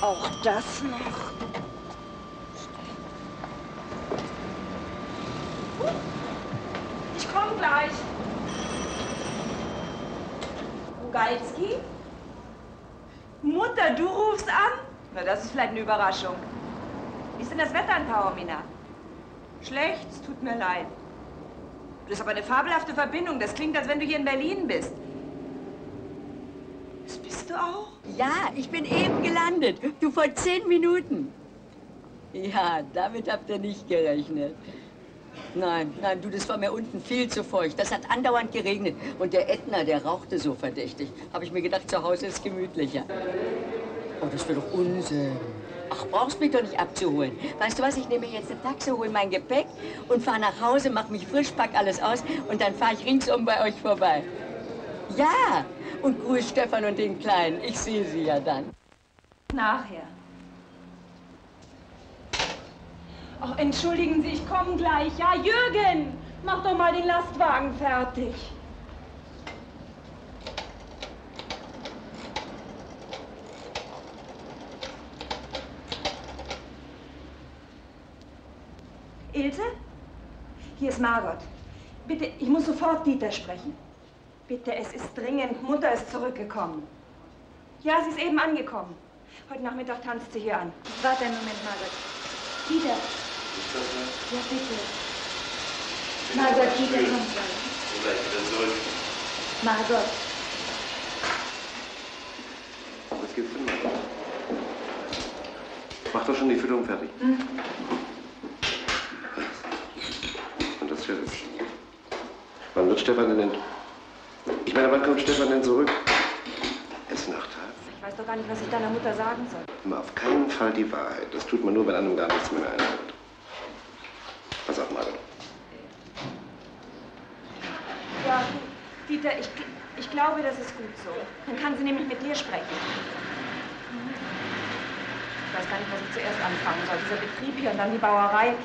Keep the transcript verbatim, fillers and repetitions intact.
Auch das noch. Ich komme gleich. Bugalski? Mutter, du rufst an? Na, das ist vielleicht eine Überraschung. Wie ist denn das Wetter in Taormina? Schlecht, es tut mir leid. Das ist aber eine fabelhafte Verbindung. Das klingt, als wenn du hier in Berlin bist. Das bist du auch? Ja, ich bin eben gelandet. Du, vor zehn Minuten. Ja, damit habt ihr nicht gerechnet. Nein, nein, du, das war mir unten viel zu feucht. Das hat andauernd geregnet. Und der Ätna, der rauchte so verdächtig. Habe ich mir gedacht, zu Hause ist gemütlicher. Oh, das wäre doch Unsinn. Ach, brauchst mich doch nicht abzuholen. Weißt du was, ich nehme jetzt ein Taxi, hole mein Gepäck und fahre nach Hause, mach mich frisch, pack alles aus und dann fahre ich ringsum bei euch vorbei. Ja, und grüß Stefan und den Kleinen. Ich sehe sie ja dann. Nachher. Oh, entschuldigen Sie, ich komme gleich. Ja, Jürgen, mach doch mal den Lastwagen fertig. Ilse? Hier ist Margot. Bitte, ich muss sofort Dieter sprechen. Bitte, es ist dringend. Mutter ist zurückgekommen. Ja, sie ist eben angekommen. Heute Nachmittag tanzt sie hier an. Warte einen Moment, Margot. Dieter. Ja, bitte. Margot, Dieter kommt gleich. Gleich wieder zurück. Margot. Was gibt's denn, Margot? Mach doch schon die Fütterung fertig. Hm? Und das Schiff. Wann wird Stefan denn... Ich meine, wann kommt Stefan denn zurück? Es Nacht. Ich weiß doch gar nicht, was ich deiner Mutter sagen soll. Immer auf keinen Fall die Wahrheit. Das tut man nur, wenn einem gar nichts mehr einfällt. Pass auf, Margot. Ja, Dieter, ich, ich glaube, das ist gut so. Dann kann sie nämlich mit dir sprechen. Ich weiß gar nicht, was ich zuerst anfangen soll. Dieser Betrieb hier und dann die Bauerei.